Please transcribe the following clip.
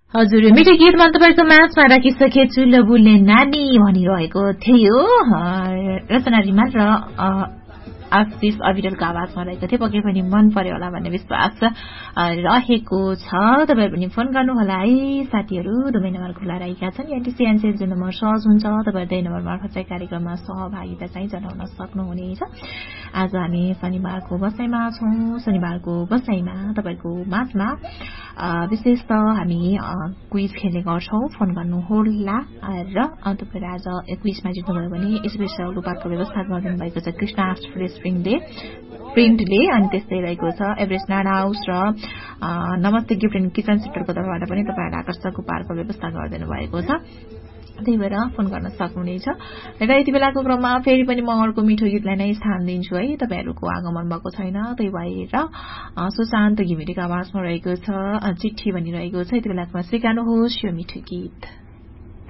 हजुर मिठो गीतमा तपाईँको माझमा राखिसकेछु ल बुल्ने नानी भनिरहेको थियो रचना रिमाल र आशिष अविरलको आवाजमा रहेको थियो। पक्कै पनि मन पर्यो होला भन्ने विश्वास रहेको छ। तपाईहरु पनि फोन गर्नुहोला है साथीहरु। दुवै नम्बर खुला रहेका छन्। एनटीसी एनसेल जुन नम्बर सहज हुन्छ तपाईहरु दुवै नम्बर मार्फत चाहिँ कार्यक्रममा सहभागिता चाहिँ जनाउन सक्नुहुनेछ। आज हामी शनिबारको बसाइमा छौं। शनिबारको बसाइमा तपाईहरुको माझमा विशेष त हामी क्विज खेल्ने गर्छौं। फोन गर्नुहोला र तपाईहरु आज क्विजमा जित्नुभयो भने स्पेशल उपहारको व्यवस्था गरिदिनु भएको छ कृष्णा एक्सप्रेस प्रिन्टले। अनि त्यस्तै रहेको छ एभरेस्ट नाडा हाउस र नमस्ते गिफ्ट एन्ड किचन सेन्टरको तर्फबाट पनि तपाईहरुलाई आकर्षक उपहारको व्यवस्था गरिदिनु भएको छ। त्यही भएर फोन गर्न सक्नुहुनेछ। र यति बेलाको क्रममा फेरि पनि म अर्को मिठो गीतलाई नै स्थान दिन्छु है। तपाईहरुको आगमन भएको छैन। त्यही भएर सुशान्त घिमिरेको आवाजमा रहेको छ चिठी भनिरहेको छ। यति बेलाको स्वीकार्नुहोस् यो मिठो गीत।